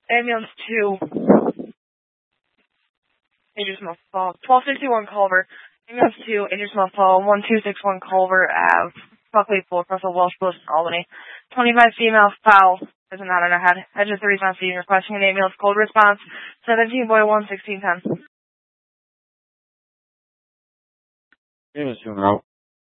Ambulance 2. Injured Smith Fall. 1261 Culver. Ambulance 2. Injured Smith Fall. 1261 Culver Ave. Buckley Pool. Russell Welsh Bliss, Albany. 25 female foul. There's a knot on her head. Edge of 3 pounds feeding. Requesting an ambulance. Cold response. 17 boy 1 1610. Ambulance 2 out.